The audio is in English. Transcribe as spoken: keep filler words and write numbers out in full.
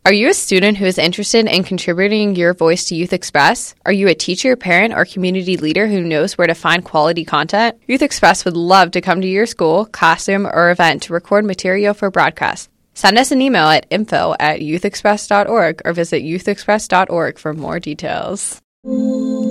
Are you a student who is interested in contributing your voice to Youth Express? Are you a teacher, parent, or community leader who knows where to find quality content? Youth Express would love to come to your school, classroom, or event to record material for broadcast. Send us an email at info at youth express dot org or visit youth express dot org for more details.